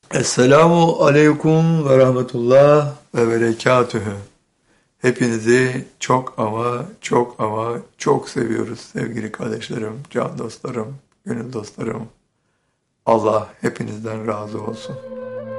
Esselamu aleyküm ve rahmetullah ve berekatühü. Hepinizi çok ama çok ama çok seviyoruz sevgili kardeşlerim, can dostlarım, gönül dostlarım. Allah hepinizden razı olsun.